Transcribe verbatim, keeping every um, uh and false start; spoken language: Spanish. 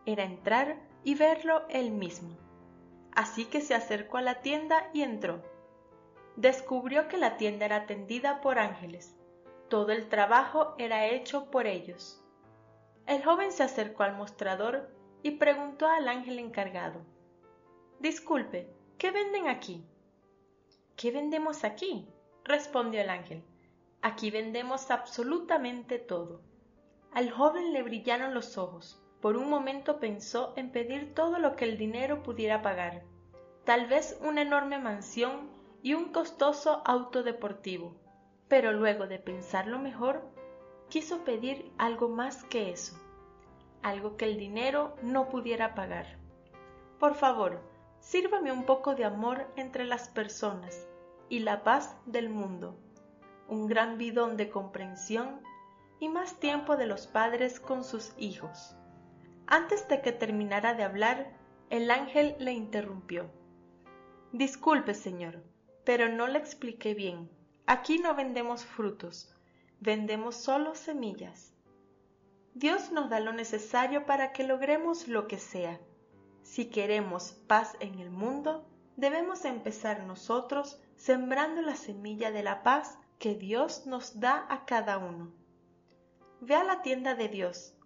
era entrar y verlo él mismo. Así que se acercó a la tienda y entró. Descubrió que la tienda era tendida por ángeles. Todo el trabajo era hecho por ellos. El joven se acercó al mostrador y preguntó al ángel encargado: «Disculpe, ¿qué venden aquí?» «¿Qué vendemos aquí?», respondió el ángel. «Aquí vendemos absolutamente todo». Al joven le brillaron los ojos. Por un momento pensó en pedir todo lo que el dinero pudiera pagar, tal vez una enorme mansión y un costoso auto deportivo, pero luego de pensarlo mejor, quiso pedir algo más que eso, algo que el dinero no pudiera pagar. «Por favor, sírvame un poco de amor entre las personas y la paz del mundo, un gran bidón de comprensión y más tiempo de los padres con sus hijos». Antes de que terminara de hablar, el ángel le interrumpió. «Disculpe, señor, pero no le expliqué bien. Aquí no vendemos frutos, vendemos solo semillas. Dios nos da lo necesario para que logremos lo que sea. Si queremos paz en el mundo, debemos empezar nosotros sembrando la semilla de la paz que Dios nos da a cada uno. Ve a la tienda de Dios,